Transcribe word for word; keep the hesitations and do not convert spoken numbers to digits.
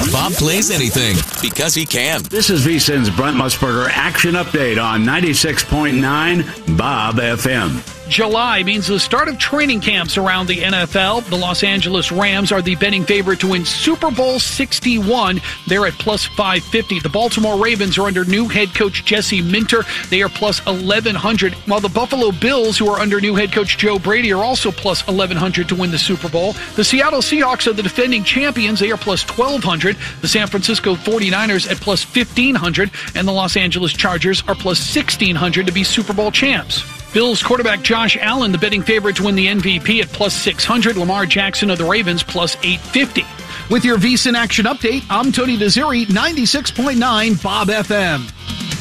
Bob plays anything because he can. This is VSiN's Brent Musburger Action Update on ninety-six point nine Bob F M. July means the start of training camps around the N F L. The Los Angeles Rams are the betting favorite to win Super Bowl sixty-one. They're at plus five fifty. The Baltimore Ravens are under new head coach Jesse Minter. They are plus eleven hundred. While the Buffalo Bills, who are under new head coach Joe Brady, are also plus eleven hundred to win the Super Bowl. The Seattle Seahawks are the defending champions. They are plus twelve hundred. The San Francisco forty-niners at plus fifteen hundred. And the Los Angeles Chargers are plus sixteen hundred to be Super Bowl champs. Bills quarterback Josh Allen, the betting favorite to win the M V P at plus six hundred. Lamar Jackson of the Ravens plus eight fifty. With your VSiN Action Update, I'm Tony Desiri, ninety-six point nine Bob F M.